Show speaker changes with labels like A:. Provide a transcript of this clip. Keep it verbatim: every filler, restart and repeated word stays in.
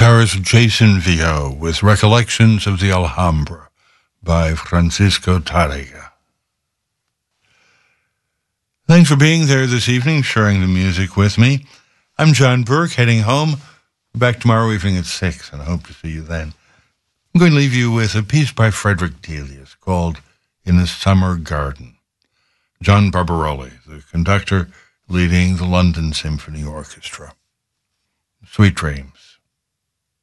A: guitarist Jason Vio with Recollections of the Alhambra by Francisco Tárrega. Thanks for being there this evening, sharing the music with me. I'm John Burke, heading home. Back tomorrow evening at six, and I hope to see you then. I'm going to leave you with a piece by Frederick Delius called In the Summer Garden. John Barbaroli, the conductor leading the London Symphony Orchestra. Sweet dreams.